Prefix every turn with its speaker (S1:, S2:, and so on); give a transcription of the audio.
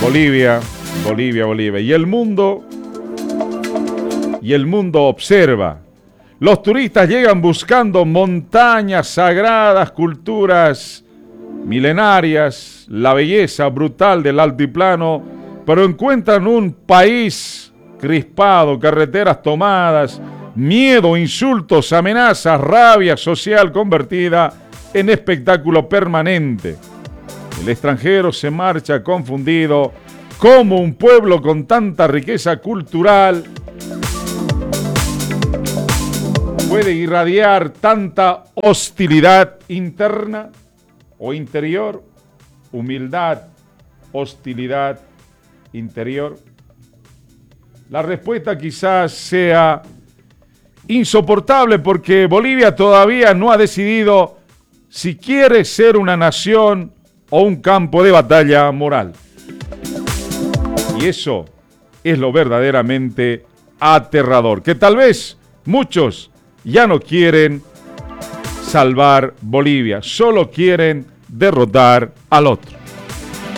S1: Bolivia, Bolivia, Bolivia. Y el mundo observa. Los turistas llegan buscando montañas sagradas, culturas milenarias, la belleza brutal del altiplano, pero encuentran un país crispado, carreteras tomadas, miedo, insultos, amenazas, rabia social convertida en espectáculo permanente. El extranjero se marcha confundido. ¿Cómo un pueblo con tanta riqueza cultural puede irradiar tanta hostilidad interna o interior? Humildad, hostilidad interior. La respuesta quizás sea insoportable porque Bolivia todavía no ha decidido si quiere ser una nación o un campo de batalla moral. Y eso es lo verdaderamente aterrador, que tal vez muchos ya no quieren salvar Bolivia, solo quieren derrotar al otro.